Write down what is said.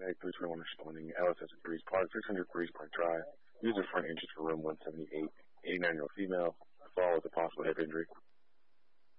Meg 321 responding. Alice has a Breeze Park, 600 Breeze Park Drive. User front entrance for room 178. 89-year-old female. Fall with a possible hip injury.